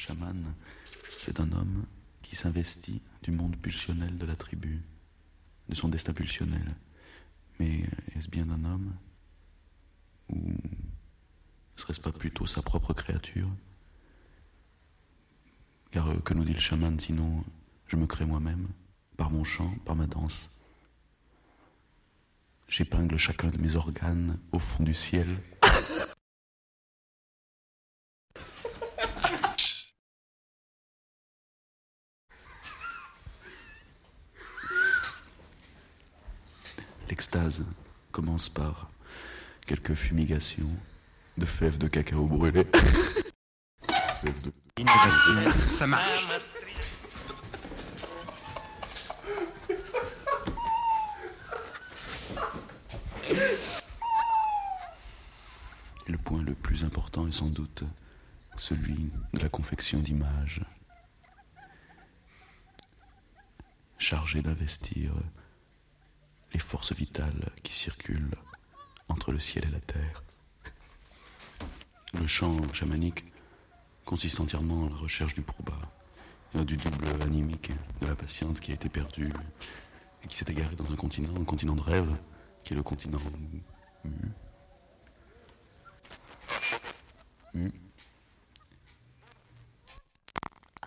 chaman, c'est un homme qui s'investit du monde pulsionnel de la tribu, de son destin pulsionnel. Mais est-ce bien un homme? Ou serait-ce pas plutôt sa propre créature? Car que nous dit le chaman sinon je me crée moi-même, par mon chant, par ma danse. J'épingle chacun de mes organes au fond du ciel. L'extase commence par quelques fumigations de fèves de cacao brûlées. Ça marche. Et le point le plus important est sans doute celui de la confection d'images, chargée d'investir les forces vitales qui circulent entre le ciel et la terre. Le chant chamanique consiste entièrement en la recherche du pourba, du double animique de la patiente qui a été perdue et qui s'est égarée dans un continent de rêve, qui est le continent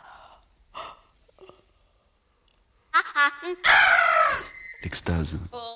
L'extase